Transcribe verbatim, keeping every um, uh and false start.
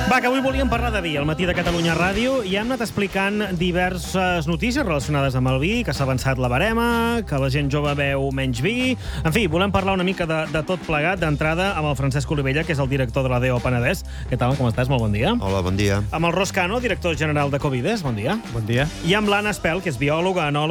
Va, que avui volíem parlar de vi al matí de Catalunya Ràdio i hem anat explicant diverses notícies relacionades amb el vi, que s'ha avançat la barema, que la gent jove beu menys vi... En fi, volem parlar una mica de, de tot plegat d'entrada amb el Francesc Olivella, que és el director de la D O Penedès. Què tal, com estàs? Molt bon dia. Hola, bon dia. Amb el Ros Cano, director general de Covides. Bon dia. Bon dia. I amb l'Anna Espel, que és biòloga, enòloga,